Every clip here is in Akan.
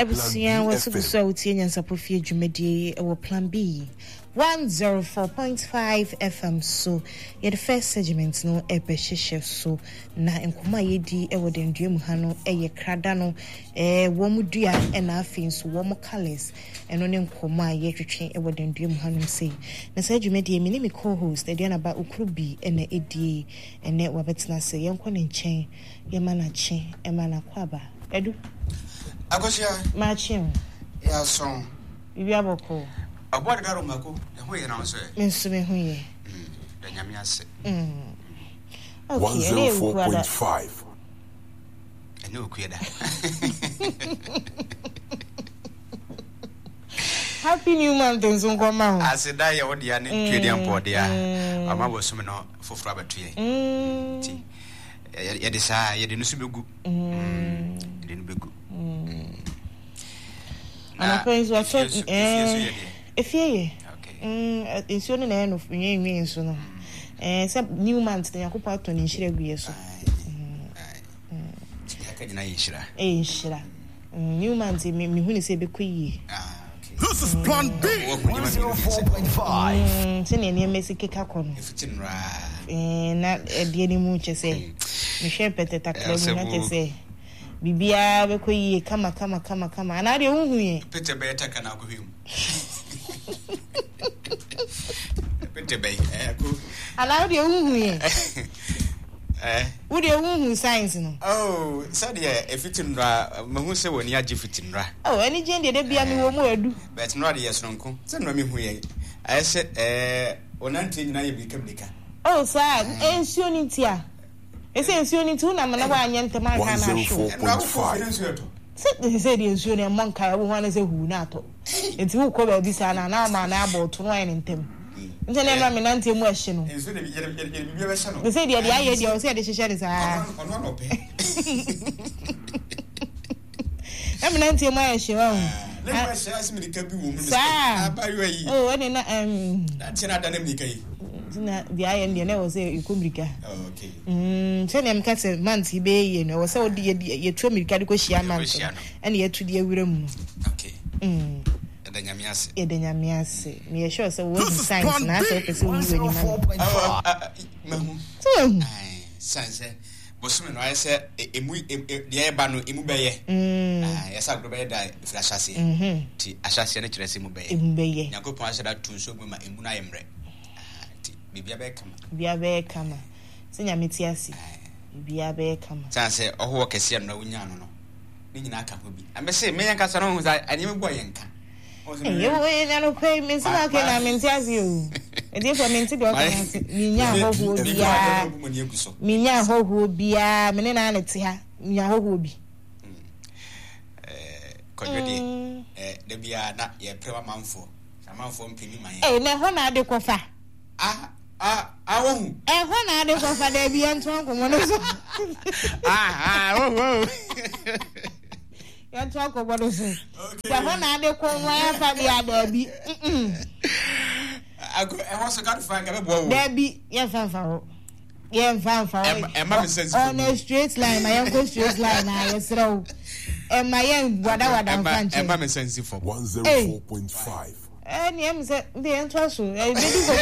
Ebusia was so uti Sapofia Jumedi or Plan B 104.5 FM. So yet the first segment no epeshe so na enkuma yedi e woden dua muhano eye kradano womudua e na afin so womo colors eno ne nkoma ye twetwe e woden dua muhano sei na sa Jumedi me me co-host e na ba ukrubi e na edi ene wabetena se yenko ne nchen ye manache e manakwaba edu Agosia Machim ya son bibi aboko abode garo mako e ho ye na so e nso me ho ye da nyame ase 104.5 ene okueda Happy New Month nso nkoma ho aseda ye wode ya ne twede ampode a ama bosum no foforo abatuye ti ye de sa ye de no so begu de no begu ana penso aso efie okay nso ne na no nwe nso no se New Month na yakopa to ni nhire gu yeso akagina yishira yishira New Month me hu ni se bekoyi This is Plan B 104.5 se ne mesi keka kono fitinra na de ni mu chese me hwe peteta klabu na chese bibia bekoyi kama ana de hu ye pete be ta kana ko hwim pete be ko ana de hu ye wo de hu science no oh said e fitinra mahu se woni age fitinra eni je de bia mi wo mu adu but no de yes nonko se no mi hu ye ayese onante nyina ye bika sa ensio ni tia ese ensio ni tu na mana wa anya ntema aka na show 104.5 se de ensio ni monka ya wo hwana se hu na to enti wo ko ba bi sa na ma na abo to no ayi ntem nje na me na ntem ahye no ensio de bi be hye no se de aye de o se de hye de sa ono no pe me na ntem ahye wa le ma hye asimi ka bi wo mu abayo yi ene na na tina da na mi ka yi na the IND na was ikomrika okay se na mka se month be ye no was odi ye tu amerika de ko hia month ene ye tu de awura mu okay edanyame ase me ye sure se wo science na se pese wo ni mahu science bosum no ayese emu de eba no emu beye yesa gdo beye da flashase ti ashase na kire se emu beye yakopon ashada tunso mu ma emu na yemre bibia be kama senya metiasi bibia be kama sanse oho kese no wunya no ni nyina aka ho bi ambese me yanka so no hu za ani me boy yanka yo enya no kwai me sina ke na metiasi o edi for menti do ka nya ho bia minya ho bia me na na ti ha nya ho bi kodwe de bia na ye prewa manfo mpini man na ho na de kofa wohu ho na de kofa da bia nton komo no so ya nton komo no so ya ho na de ko wa fa bia da bi ago ho so ka fa ga be bo wo da bi ya fa ho ye fa ma me sense on a straight line my go straight line na yesro my wada fanche ma me sense for 104.5 ni em se de entwa so e be di go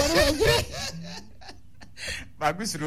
Bagusro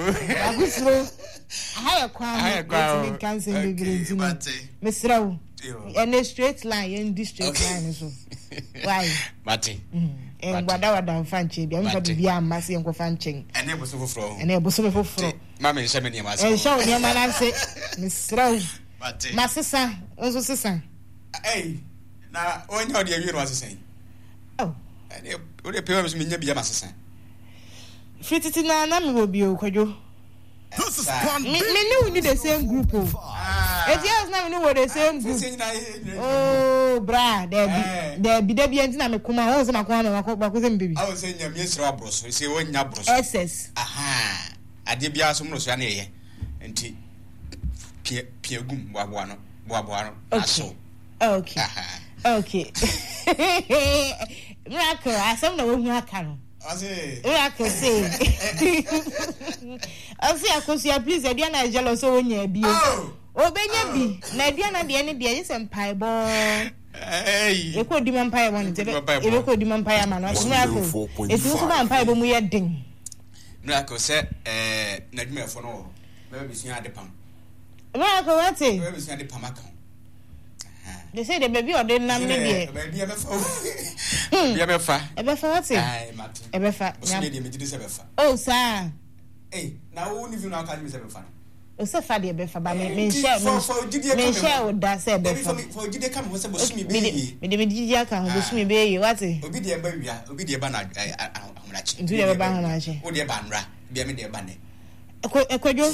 haya kwa ni cancer bibiri mesrawo and straight line and district line so why mate wada fanche bia mfa bibia amase enko fanchen ene boso foforo mama nsha me ni amase nsha oni amanase mesrawo mate masesa onso sesa na onya odi awie no asesa ene ode pewa me nya bia masesa fititi na me wo bi o kwadwo This is Plan B. Me knew the same group. It is now we know the same group. Oh, bra, there be na me kuma o se makoma me makoma se mbibi. I was saying you miss Robros. We say when ya bros. SS. Aha. Ade bia so mro so na ye. Enti piegum boaboa no. Aso. Okay. Okay. Miracle, asem na wo hu aka no. Miracle say. I say akosia please e dia na jealous o nya bi o. Obenya bi na aduana de ne de yese mpai bo eko di mpai bo ne tebe eko di mpai ama no miracle etu so ba mpai bo mu ye den miracle say na dwuma fo no be be sua de pam miracle what say be sua de pam aka they say the baby or the nam ne de baby e be fa ya be fa what say e be fa nyam de me di se be fa oh sir na wo ni fi na aka di se be fa o se fa de be fa ba me share o da se be fa for gide kam ho se bosumi be yi me de me gide aka ho bosumi be yi what obi de ba wia obi de ba na amrachi ntu de ba amrachi o de ba nra bia me de ba ne ekwejo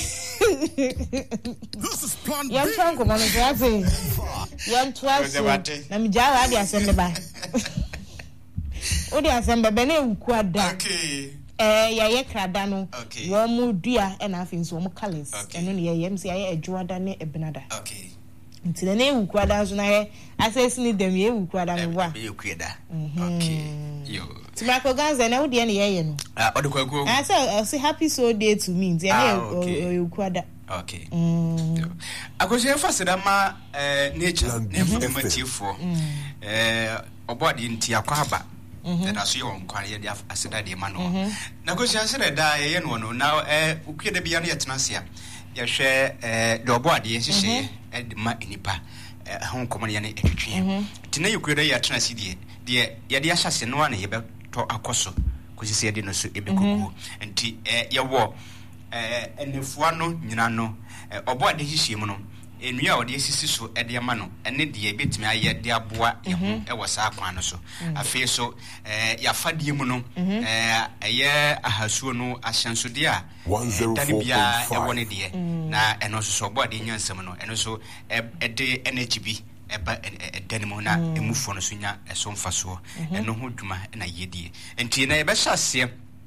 This is plan B. Yam chanko mano jase yam twaso na mi jara de asembe ba o de asembe be na ewuku ada okay ye krada no wo mu dua e na afin so wo colors eno ne ye msi ye adwoada ne ebenada okay nti na ewuku ada so na ye access ni dem ye ewuku ada no wa be ekueda okay yo Timako ganza na wo de ne ye no o de kwaku I say happy so day to me nti ye ewuku ada okay akoshe fasida ma nature ne fudematifo obodi nti akwaba da so yon kware ye asida de ma no na ko sia sere da ye no no na ukwe da bia no yetenasea ye hwe de oboade ye hihye de ma enipa hon komane ye ne etwetwe tina ukwe da ye yetenase de ye de ahyase no na ye beto akoso ko sisi ye de no so ebekuku nti ye wo enefua no nyina no oboade hihye mu no enua ode esisi so ede ma no ene de betimi aye de aboa eho e wasa akwan no so afi so ya fadie mu no eye ahasuo no ahyansode a dani bia e wone de na eno so oboade nyansam no eno so ede energy bi eba dani mu na emufo no so nya eso mfaso eno ho dwuma na yedie enti na ye be hyase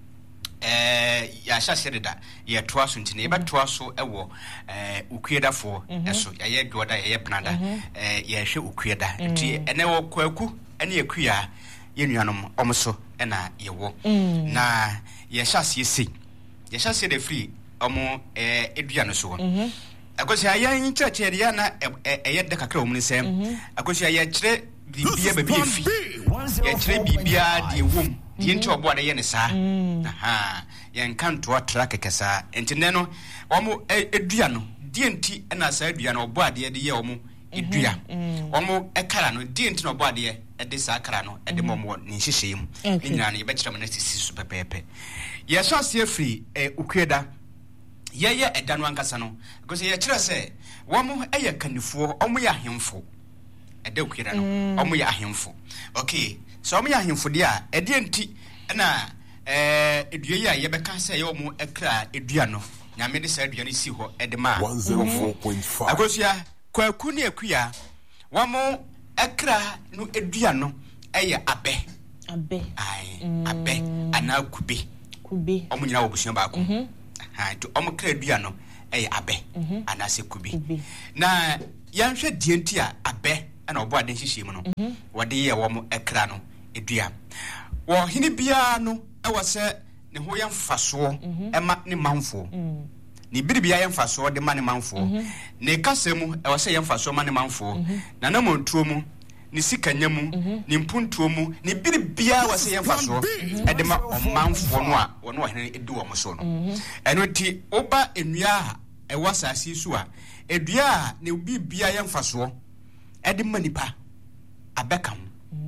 ya hyase da ye toa so ntine ye betoa so ewo ukuedafo eso ye dwoda ye benada ye hwe ukueda nti ene wo kwaku ene yakua ye nuanom omso na ye wo na ye hyase de free omo edua no so akosi ayan church area na ye de kakra omni sem akosi aye kire bibia babi efi ye kire bibia de wom die nti obo ade ye ne sa ye nkanto track kesa enti ne no omo edua no die nti na sa edua no obo ade de ye omo edua omo ekara no die nti no obo ade de sa akara no de momo ne hihye mu ni nyina no ye be kire mo na sisi so pepepe ye so ase free ukueda ye eda no ankasa no because ye kire se womo eye kanifuo omo ye ahemfo eda ukueda no omo ye ahemfo okay so omo ye ahemfo dia ede nti na edua ye ye beka se ye omo ekra edua no nyame de sa edua no si ho edema 104.5 akosia kwaku ne akua womo ekra no edua no eye abe ana kube omo nyina wo busua ba ko to omo kra edua no eye abe ana se kube na yanhwe die nti a abe ana obo aden hihye mu no wode ye womo ekra no edua wo hini bia no ewose ne ho yemfaso ema ne manfo ni biribia yemfaso de ma ne manfo ne kasemu ewose yemfaso ma ne manfo na na montuo mu ni sikanya mu ni mpuntuo mu ni biribia wose yemfaso de ma manfo no a wono wa hene edu wo so no eno ti oba enua ewasa asisu a edua ne bibia yemfaso de ma nipa abeka ho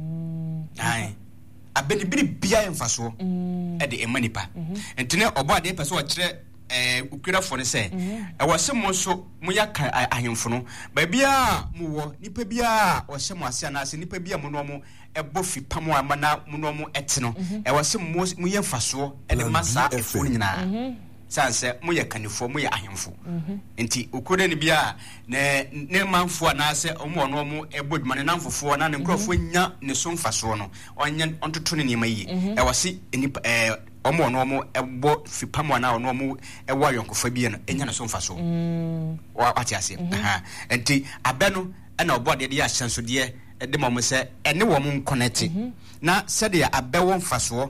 abeni biribia yemfaso de emanipa entene obo ade pese wo kire ukwirafo ne se ewose mo so mo yaka ahemfo no ba bia mo wo nipa bia o hye mo ase na ase nipa bia mo no mo ebofi pamo amana mo no mo ete no ewose mo yemfaso de masa efo nyina sanse mo yakanifo mo ya ahemfo enti ukode ne bia ne manfo na ase omo no mo eboduma ne namfofo na ne nkrofo nya ne so mfaso no onya ontoto ne nema yi ewose enipa omo no mo ebo fipamo na no mo ewo ayonkofa bia no enya ne so mfaso wa atiase enti abeno na obode de ya chansode de mo se ene wo mo connect na se de abewo mfaso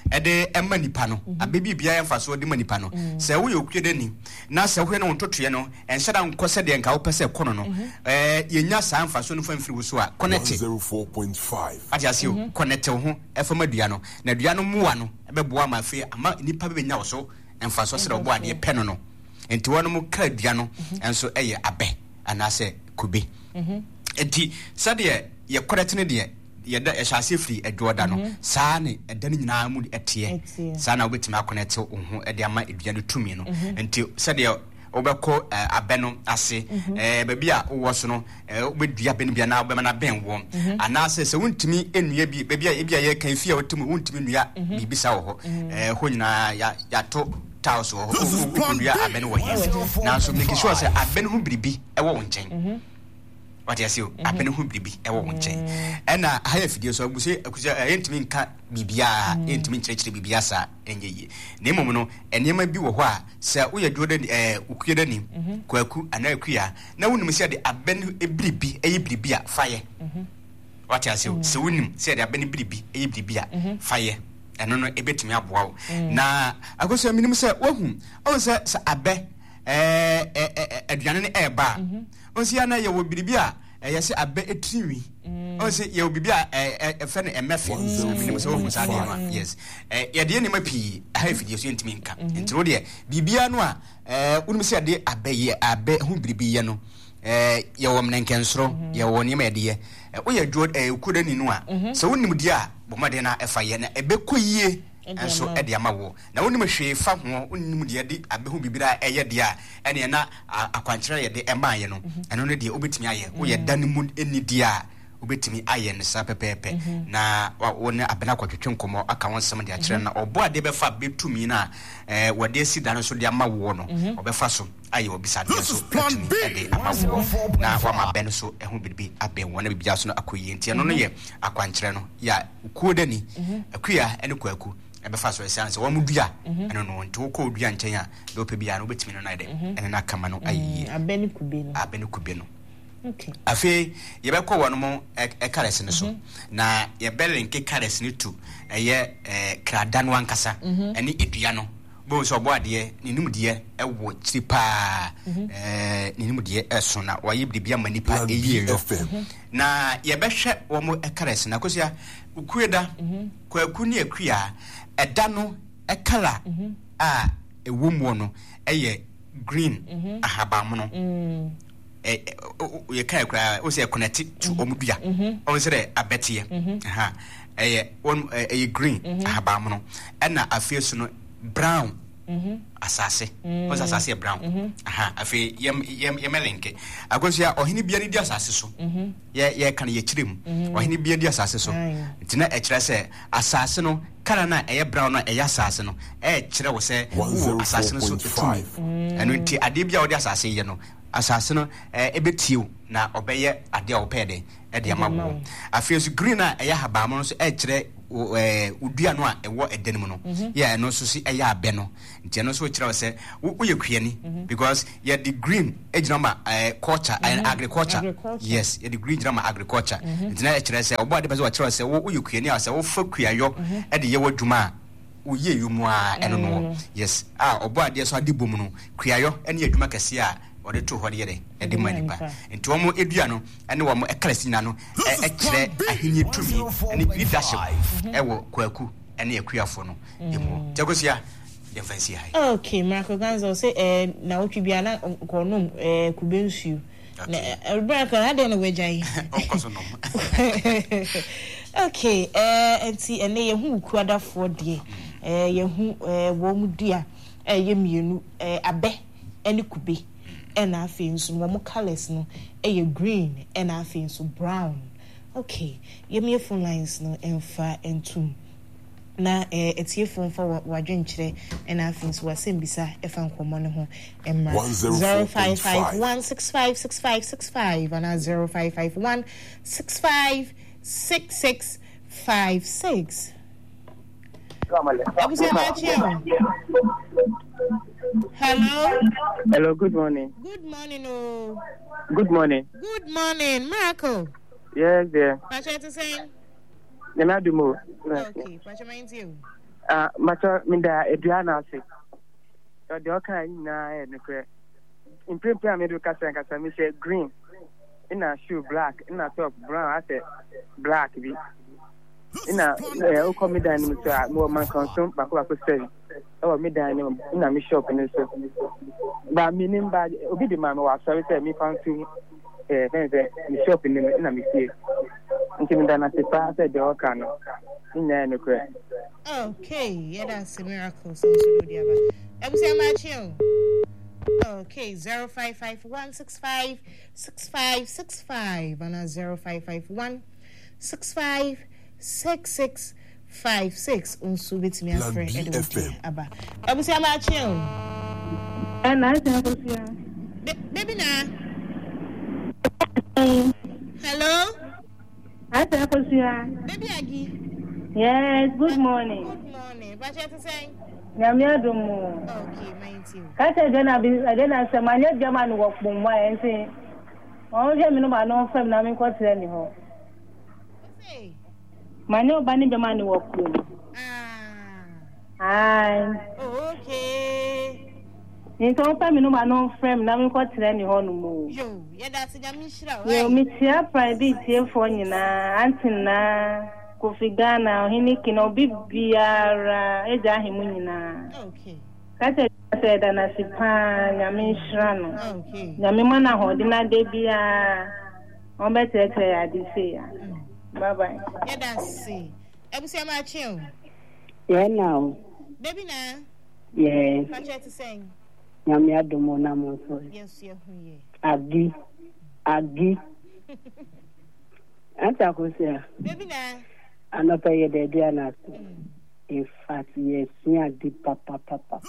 ede emma nipa no abebi bia emfa so de manipa no se wo ye okuede ni na se hwe no ntotoye no enhyada nkose de nka wo pese kono no yenya sa emfa so no fa mfiri wo so a connect 104.5 ati asio connect ho efama dua no na dua no muwa no ebeboa ma fe ama nipa be nya wo so emfa so se de obo ade pe no enti wono mu kra dua no enso eye abe anase kube enti sade ye connect ne de yeda ehase free edwoda no saa ne eda ne nyina mu etie saa na obetima connect ho ede ama edua no tumi no enti sade obeko abe no ase baby a wo so no obedua be no bia na obema na ben wo anase se wontimi enua bi baby a ebia ye kan fi a wontimi nua bibisa wo ho ho nyina ya to taos wo ho nua abe no wo yes na so make sure say abe no hu biribi ewo wo nchen what you see abene hu biribi ewo wo nchen ena haya fidie so aguse akuja entimi nka bibia entimi nkyerechire bibia sa enyeyi na emom no enema bi wo ho a se wo ye dwoda ukuyeda ni kwaku ana akuya na wonim se de abene biribi eyi biribi a faye what you see se wonim se de abene biribi eyi biribi a faye eno no ebetimi aboa wo na akoso minim se wohu on se abe aduane ne eba onsi na ye wo biribi a ye se abe etiriwi onsi ye wo biribi a efe ne emefe minim se wo sa de no yes ye de ne mapi ha fidie so ntimi nka ntiro de bibia no a unim se de abe hu biribi ye no ye wo mnenkensoro ye wo ne ma de ye wo ye dwo kuda ni no a se wonim di a bomade na efa ye na ebekoyie enso ede amawo na wonim hwe fa ho wonim de de abehu bibira eye de a ene na akwankyere ye de emaye no eno ne de obetimi aye wo ye dan mu eni de a obetimi aye ne sa pepepe na woni abena kwatwetwe nkomo aka won sem de a kire na obo ade be fa betumi na wode si dan so de amawo no obefa so aye obisa de so betumi ede amawo na wa ma ben so ehu bibi aben wona bibia so no akoyi enti eno no ye akwankyere no ya kuodani akuya ene kwaku ebefa so esanse wo mudua eno no nti ko dua nchen a do pe bia no betimi no na de ene na kama no ayi abeni kube no okay afi ye be ko wono mo karese ne so na ye bele nke karese ne tu eye krada no ankasa ene edua no bo so bo ade ni nim de ewo chipa ni nim de eso na waye bibia manipa eyiyo na ye be hwe wo mo karese na kosia ukueda kwaku ne akua eda no ekala a ewomu no eye green ahabamono ye kai kra o se connect to omudua o se de abetiye aha eye eye green ahabamono na afiesu no brown asase o asase brown aha afi ye melenke agosia ohini bia ni di asase so ye kan ye kirem ohini bia di asase so ntina e kire se asase no kala na eye brown na eye asase no kire wo se asase no so etumi eno nti ade bia wo di asase ye no asase no ebetio na obeye ade a wo pede e de amawo afiesu green na eye habam no so kire udua no a ewo edenmu no yeah no so si eya abe no nti no so kira se wo ye kuani because yeah the green ejinama culture and agriculture yes yeah the green ejinama agriculture nti na kira se obo ade be so kira se wo ye kuani a se wo fa kuayo e de ye wadwuma wo ye yumu a eno no yes obo ade so ade bom no kuayo ene adwuma kase a ode to hode yede ede manipa nti wo mo edua no ene wo mo ekrasi na no ekire ahenye tumi ene leadership ewo kwaku ene akuafo no emu jagosia de fancy high okay Marco Ganzo say na otwi bia na konom kubensu na Rebecca na de no wejai onkoso no okay enti ene ye hu kuadafo de ye hu wo mu dua ye mienu abe ene kube ena afinso mo colors no green ena afinso brown okay ye phone lines no emfa entum na etie phone for wadwenkyere ena afinso wasembisa efa nkomo ne ho emra 0551656565 and 0551656656 Hello, good morning. Good morning, oh. Good morning. Good morning, Miracle. Yes, dear. What you to say? Nenadumo. Okay, what you mind you? Macho minda Adriana say. The okay na no kre. In prepare me do kasa me say green. In a shoe black, in a top brown, I said black be. In a come down to more man consume back up to oh me down in a shop in the but meaning by obi the man was sorry tell me found to me shop in a mistake. Until then I said the okay in the crack. Okay, yeah, that's a miracle. So do the other. Okay, 0551656565 and 0551656656 unso betimi afre edwo aba. Abusi amachi o. Na abusi. Baby na. Hello? Abusi. Baby Agi. Yes, good morning. Good morning. What you saying? Nyamiadumu. Okay, mind you. Kata jana say manya German work bum wa ense. O je mi no ma no fam na mi kwatre ni ho. Say. Manya obani German work bum. Okay. Ni to fam mi no ma no fam na mi kwatre ni ho no mo. Yo, ye da se nyami hira wa. Yo mi tia private tie fo nyina antina Kofi Ghana hini kino bibiara eja ahimu nyina. Okay. Kata say da na sipa nyame hira no. Okay. Nyame mana ho de na de bia on betere ade say ya. Bye bye. Yeah, that's see. Ebusi amachi o. Yeah now. Baby na. Yes. What you saying? Nyame adomo na mo so. Yes, you huye. Agi. Anta ko say. Baby na. Anapa ye de dia na. In fact, yes, nya di papa.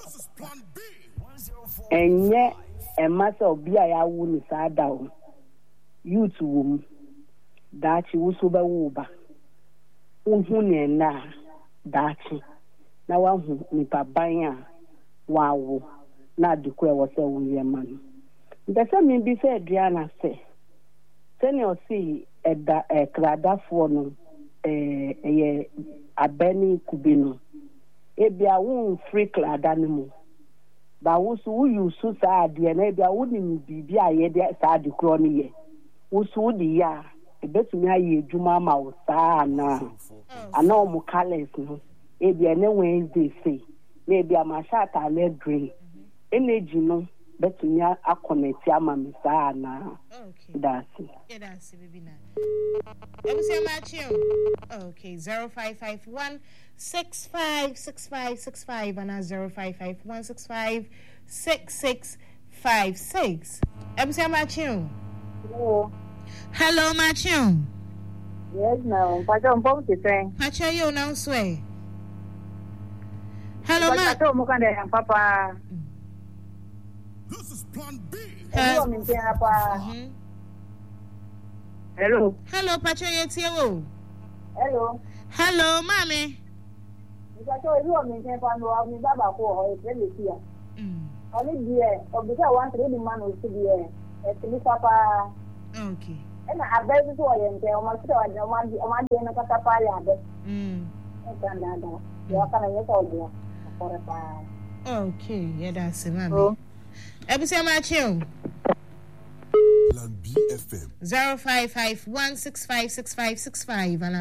Enye emasa obi a ya wu ni sa da o. Youth wom. Dachi wuso ba wo ba. Unhu ne na dachi. Na wa hu ni paban a wa wo. Na dikwe wo se wo ye man. Ndese mi bi se Adriana se. Se ne o si eda krada fo no eye abeni kubino ebia won free klada ne mu ba wo so wo yusu sa ade na ebia wo ni bibi aye de sa ade kro ne ye wo so di ya ebetumi aye adwuma ma wo sa na ana o mu colors no ebia ne Wednesday say na ebia ma sha ta le green energy no betumi akonnect ama me sa na. Okay. That's it. Yeah, that's it, baby na. Ebusi amachi o. Okay, 0551656565 and 0551656656. Ebusi amachi o. Hello, machi o. Yes now. Pacho mpo mtiteng. Machi yo na nswe. Hello, ma. Pacho mukande ya papa. This is Plan B. Hello, Hello. Hello, Pacho yetie wo. Hello. Hello, mami. Pacho ilu minke pa no mi baba ko ho e le tia. Oni die, obisa wan 3 di man o si die. E tili papa. Okay. Ena abe so yente o ma si o ma di na kata pa ya be. E kanda da. Yo kana yeso o dia. Akore pa. Okay, yeah, that's it, mami. Ebusi amachi o. Plan B FM. 0551656565 and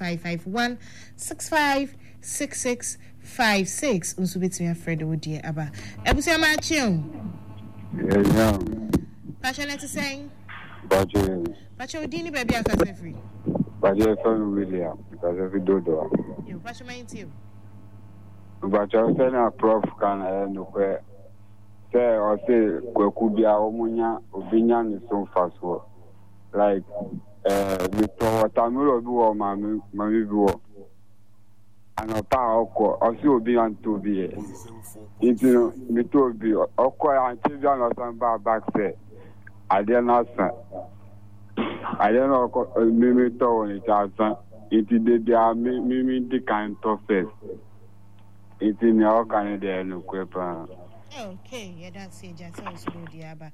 0551656656 unso betimi afred wodi aba. Ebusi amachi o. Yeah. Passionate saying. Pacho dini baby akase free. Pacho from William because of Dodo. Yo, Pacho mind you. Pacho say na prof can no kwe. Say or say kweku bia omunya obinya ni so fast wo. Like we to watamiro bi wo mami bi wo. Anota oko osi obi anto bi e. Intino mi to bi oko anti bi an osan ba back say ade na san. Ade na oko mi to woni ta san. Iti de dia mi di kan to first. Iti ni o kan de no kwepa. Okay, yeah, that's it. Just also do the aba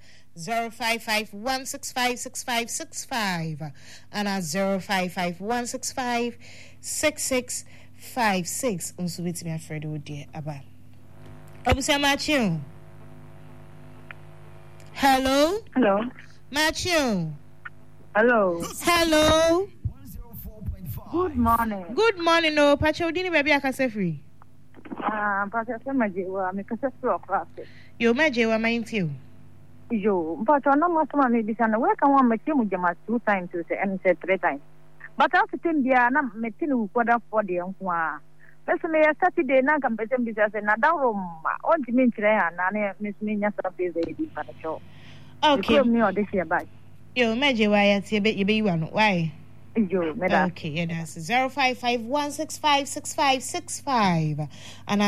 0551656565 and 0551656656. 56 unso betimi afrede odie aba obusia machi hello machi Hello. Good morning. No pacha odini baby akase free Pacha semajewa me kase free of yo majewa mindful yo pacha no masoma me bisana we kan wa meti mu jama 2 times to say and say 3 times but after 10 dia na meti no kwada for de nko a pese me Saturday na kan pese bisa say na down on ti me nkire ya na ne me nya sa pese di pacha cho okay me o de share back yo majewa ya ti be yiwa no why yo meda okay yeah that's 0551656565 and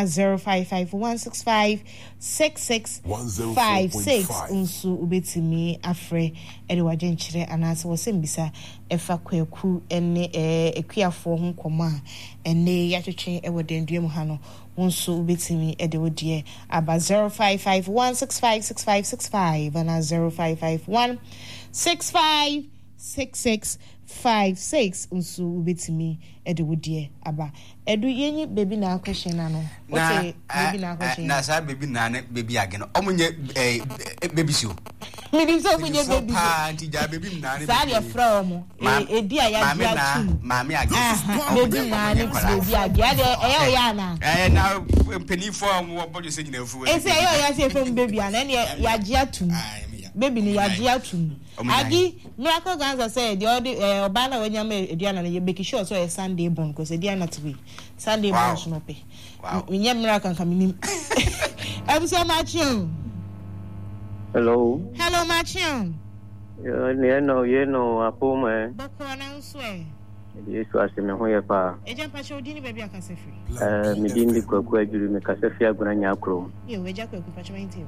0551656656 unsu ubetimi afre ede wajenchire anase wosembisa efa kwaku ene ekuafo ho nkoma ene yatwetwe ewodenduem ha no unsu ubetimi ede wodie aba 0551656565 and 0551656656 unsu ubetimi ede wodie aba edu yenyi baby na question na no okay baby na question na sa baby na ne baby ageno omunye baby sio baby so munye baby anti ja baby na ne sa ya from edi aya dia tu mami ageno baby na ne baby agya de eyo ya na na penifo wo bodo se nyina fu ese eyo ya se from baby ana ne ya gya tu baby ni ya gya tu agi miracle ganza say the oba na wanya me ediana na ye make sure so Sunday born because ediana to be Sunday born no pay we miracle kan minim I'm so much hello Machion you know apo me bako na nso Yesu aseme ho ye pa eja pa che odini baby akase free me dindi kwaku ajuru me kase fi aguna nya akro yo eja kwaku pa che mainti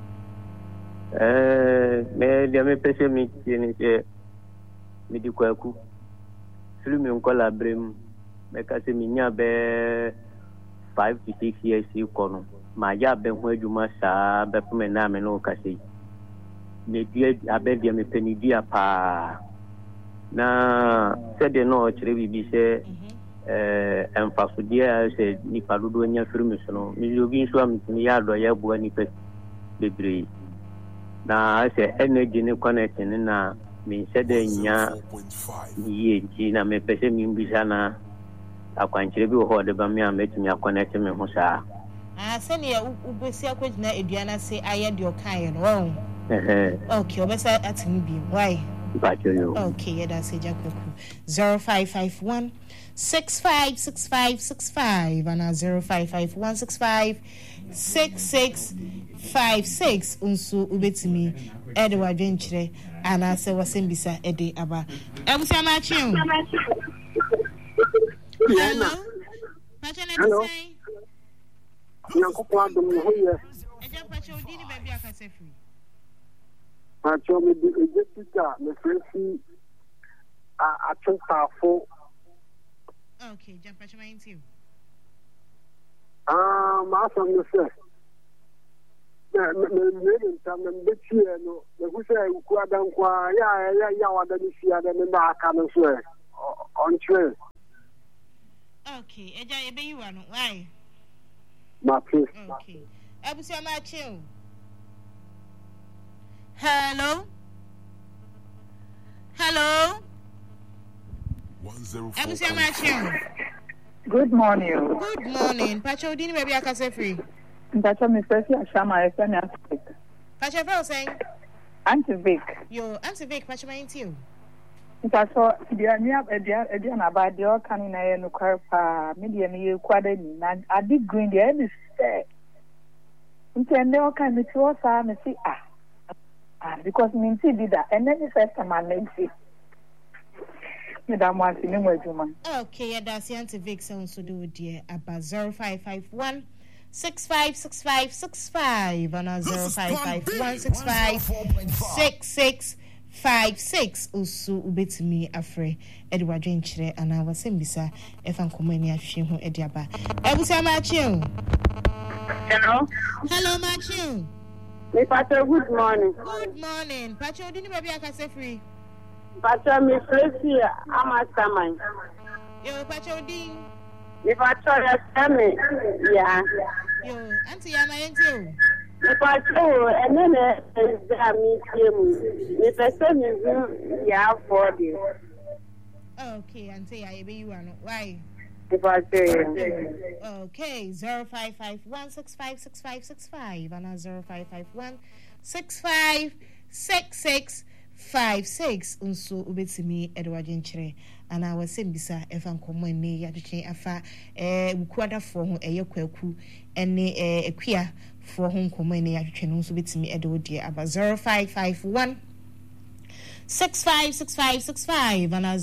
me dia me pese mi tieni se mi di kwaku filu mi nkola brem me kase mi nya be 5 to 6 years ikono ma ya be ho adwuma saa be me na me no kase me dia abe dia me penidia pa na said no chire bibi se emfasodia se ni paludo nya firu mi so no mi yobi so am mi ya do ya bu ani pe bebre na se energy ne connection na mi said nya ye ji na me pese mi mbisa na akwanchire bi ho de ba mi ametumi connect me ho saa se ne ubesi akwagina eduana se aye de okan no okay obesa atimi bi why okay yeah that's it Jacoku 0551 656565 and 0551 6656 unsu ubetimi Edward Venture and I say wasembisa ede aba ebusa machi hello pachane say Nyankopon adom ho ye eja pacho odini baby akase free pacho me di ejepita me friendsi a tentafo okay jump pacho my into ma so me say me nta me betie no me hu say ku adan kwa ya wada ni fi ada me ba aka no so on train okay eja ebe you are no why okay abusia machi hello 105 Good morning. Pacho odini baby akase free Pacho me first ashama esani Antivic. Pacho feel saying Antivic. Yo Antivic Pacho my into Pacho dia na ba dia kan na ye no kwarpa media me kwada ni na adi green dia e say ntende o kan me to sa me see because me see did that and then the first time I made it Madam wants me more okay yeah that's Antivic sounds so do dear about 0551 656565 and 0551 6656 also ubetimi afre Edward Venture and I was sembisa efan komani ahwe ho ediaba ebusa machi hello machi Me Pacho, good morning. Pacho, didn't baby akase free? Pacho, me Tracy, I'm a Saman. Yo, Pacho, ding. If I try to tell me, yeah. Yo, Auntie Anna, ain't you? If I tell and then if I send you, yeah, for you. Okay, Auntie, I be you on why? If I say, okay, 0551656565 and 0551656656 unso ubetimi Edward Nchire and I was saying bisa efa nkomo ene ya twetwe afa bukwada fo ho eyekwaku ene ekwia fo ho nkomo ene ya twetwe no unso betimi Edward die aba 0551 656565 and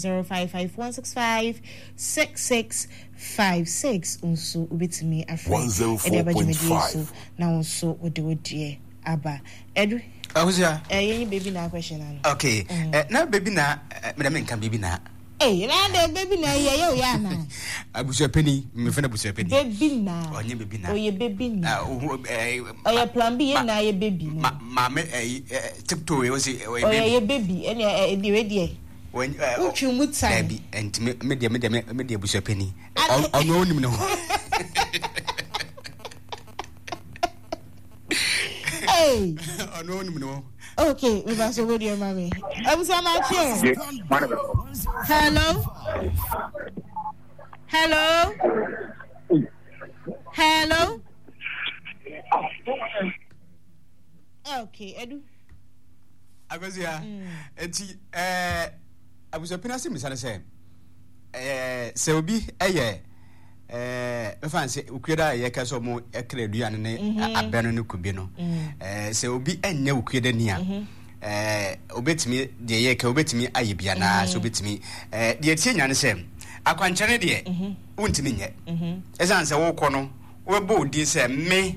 0551656656 unso ubetimi afre so na unso wode aba edu Ahuzia baby na question na okay na baby na me kan baby na na the baby na ye ya na abusu penny me fena abusu penny baby na onye baby na oye baby na oye plan B na ye baby na ma me tiktok we say oye baby ene di we die when uchumuta baby and me de abusu penny ono onim no hey ono onim no. Okay, we must over there, mommy. I'm so much here. Hello? Hello? Hello? Okay, Edu. Agozia. Enti I was a penasi misana say. Se obi eye fancy ukweda ye kaso mo ekreduane ne abeno ne kubi no se obi enye ukweda ni a obetimi de ye ka obetimi ayebia na so obetimi de tie nyane se akwankyere de untimi nye esan se wo kɔ no wo bo di se me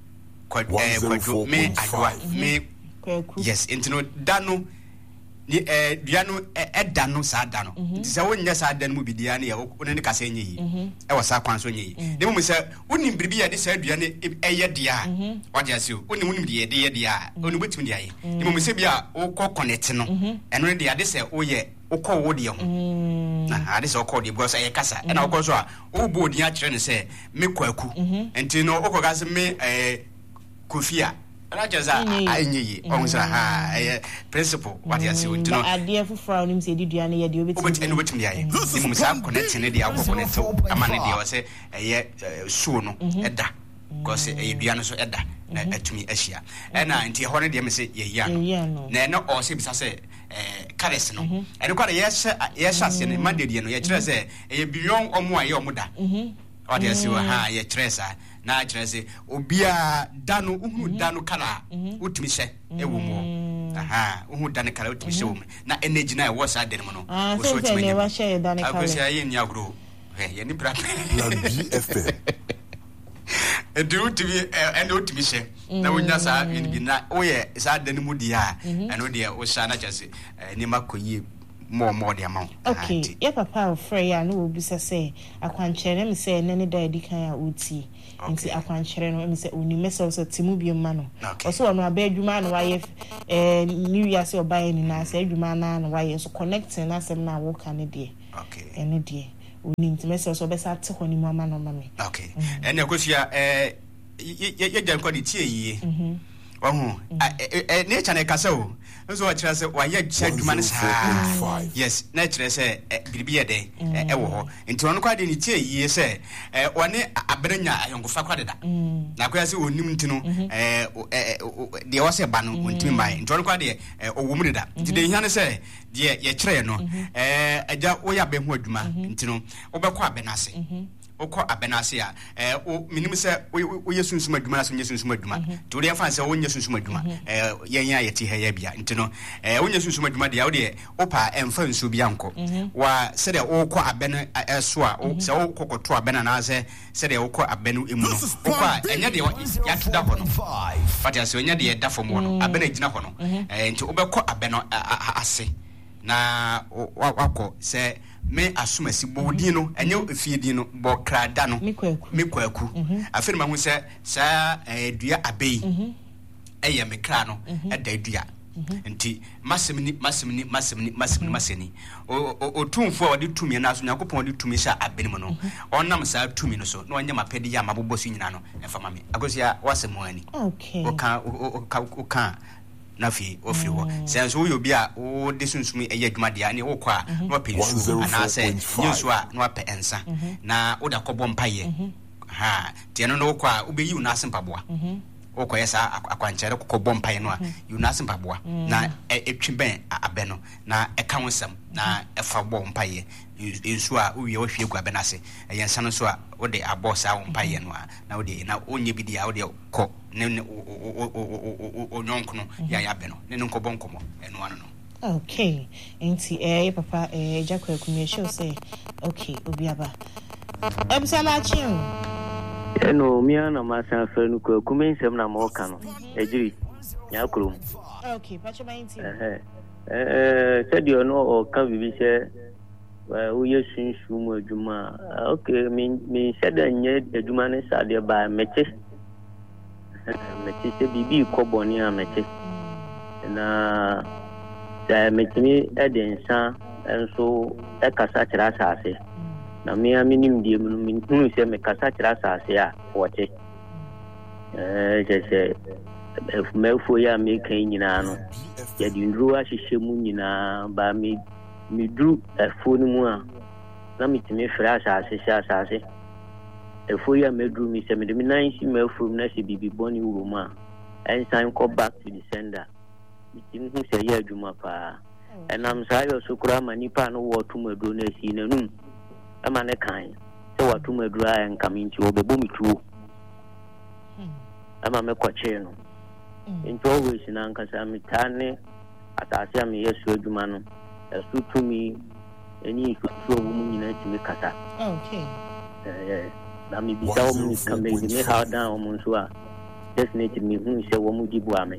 kwadu me adwa me yes intino dano ni duano edano sa dano se wonnya sa dano mu bidia ne ye woni ka se nyi e wasa kwan so nyi de mu se woni biribi ya de sa duane eye dia wadi asio woni de ye dia woni betimi dia ye de mu se bia wo kɔ connect no eno de ade se wo ye wo kɔ wo de ho na ade se wo kɔ de because ye kasa e na wo kɔ so a wo bo odi a kyerɛ ne se me kwaku enti no wo kɔ ga se me kofia na jaza anyi onsa ha principle what you say you know idea for fraud him say didua na ye de obetimi ya ye nim sa connect ne de connect amane de o say show no eda because dua no so eda na atumi ahia na nti ho ne de me say ye ya na na o say bisa say caress no ene kwa ye sha se ne madedie no ye kire say beyond omo aye omoda what you say ha ye kire sa na kire say obia dano uhu dano kala utimi hye ewo mo aha uhu dano kala utimi hye wo na energy na e wo sa dene mo no so utimi ne wa hye dano kala akosi aye ni agro ye ni bra BFM edu utimi ene utimi hye na wonya sa bi na oye sa dane mu dia eno dia wo sha na kire ni makoyi more the amount. Okay, yeah, papa Freya no be say akwanchere me say nene da edi kan a uti. Nti akwanchere no me say oni messel so timu bi ma no. Also no abadwuma no waye new year say obaye ni na say adwuma na no waye so connecting na sem na wo kan de. Okay. Ene de. Oni nti messel so be sa te ho ni mo ma no ma me. Okay. Ene akosia ye jan ko di tie yi. Wahu ne chane kasa o nso wa kire se wa ye adwuma ne saa yes na kire se biribi ye de wo ho nti ono kwa de ne tie yie se one abranya ayongofa kwa deda na kwa se onim ntino de wo se ba no ntimi mai nti ono kwa de owo mu deda nti de hia ne se de ye kire no aja wo ya be ho adwuma ntino wo be kwa abenase okọ abenase a minim se wo yesunsum adwuma so yesunsum adwuma to de fa se wo yesunsum adwuma yen ya yeti ha ya bia ntino wo yesunsum adwuma de ya wo de opa emfa nsu bia nko wa se de wo kọ abena so a se wo kokoto abena na se de wo kọ abenu emu no okọ enya de ya tuda ho no fati se enya de ya da fo mo no abena gina ho no nti wo be kọ abeno ase na wakọ se me asumasi bodi no enye efiedi no bo krada no mekwaku afere ma hu se sa dua abei eye mekra no eda dua nti masem o tumfo odi tumi na so Yakopon odi tumi sha abenimo no onam sa tumi no so na onye mapede ya mabobo so nyina no emfa me agosia wasem ani okay oka na fi ofri ho sense wo yobi a wo de sunsum eye adwuma dia ne wo kwa no pensu ana se nyesu a no apɛ ensa na wo da kɔbɔ mpaye ha tie no kwa wo be yi una sempaboa wo kwa yesa akwanchere kɔbɔ mpaye no a yi una sempaboa na etwi ben abɛ no na ɛka wo nsɛm na ɛfa bɔ mpaye ensu a wo wie wo hwie gu abɛ na se ɛyensa no so a wo de abɔ sa wo mpaye no a na wo de na onye bi dia wo de kɔ ne o nyonko no ya bɛ no ne nkɔbɔ nkɔmɔ ɛno ano no. Okay, nti papa Jakwa Kumie show say okay obiaba ebisala chiu eno mia na masa fa no kwa kumensem na mo ka no ejiri nya krom. Okay pacho mainti said you know o ka bibi se wo yesunsu mu adwuma okay me said anya adwuma ne sade ba meche se bibi ko boni a meche na da metimi edensa enso ekasa kira asase na me aminim die mu min hunu se me kasa kira asase a wote je mefo ya me kan nyina no ya di ndru ahihye mu nyina ba me dru efo ni mu a na metimi fra asase efo ya me dru mi se me de nan si mefo na se bibi boni wo mu a ensan ko back to the sender tin hu se ya adwuma pa enam sa yo sukura manipa no wo tumadu na si nanum ama ne kan se wo tumadu a enkaminti wo bebo mituo ama me kwache no into always na nkasa mitane atase am yesu adwuma no esu tumi eni so mu nyina timi kasa okay na mi bi dawo mu kambe ni how down mu so a definitely mi hu se wo mu dibu ame.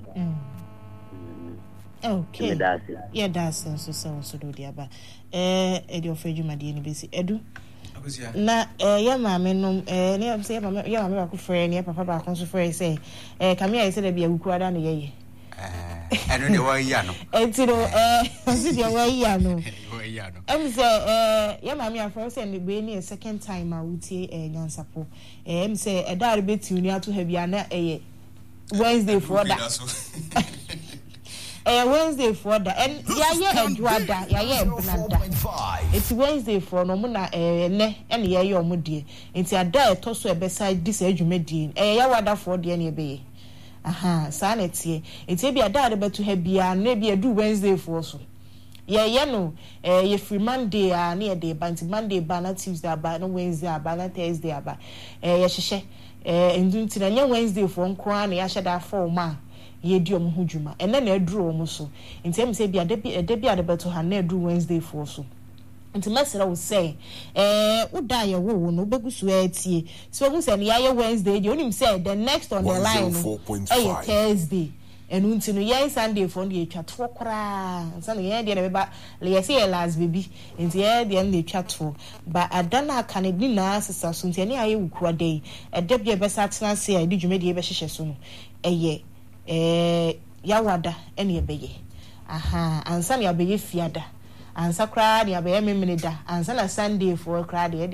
Okay. Yeah, that's so do diaba. Edi ofejuma di ni besi edu. Na ya mama no ne am say ya mama ba ku frɛ ne papa ba kon so frɛ say kamia yi say da bia guku ada no yeye. Eno de wa ya no. Enti no si de wa ya no. Wa ya no. Em say ya mama ya frɛ say ne be ni second time a wutie nyansapo. Em say da beti uni ato ha bia na Wednesday for that. Wednesday for that and ya edwada ya ebnada it's Wednesday for no mu na ne ene ya omudie enti ada etoso ebesa dis adwumedie ya wada for de ne ebe aha sanetie enti bia ada de beto ha bia na bia do Wednesday for so ye no ye free Monday a na de banti Monday ba na Tuesday ba na Wednesday ba na Thursday ba ye hyehyɛ ndunti na nya Wednesday for nko a na ya hyeda for ma ye di omo hudwuma ene na aduru omo so nti em se bia de bia de beto ha na aduru Wednesday for so nti mesera wo say uda ye wo no begusu atie so wo say na ye Wednesday di onim say the next on the line Thursday enu nti no ye Sunday for the twatro kra nsa na ye de na beba le say last baby nti ye de na twatro ba adana aka na bi na sesa so nti ne aye wuku adai ede bia besa tena se a di dwumedi e be hyehye so no yawada ene ebeye aha ansa na abeye fiada ansa kra na abeye memene da ansa na Sunday for kra de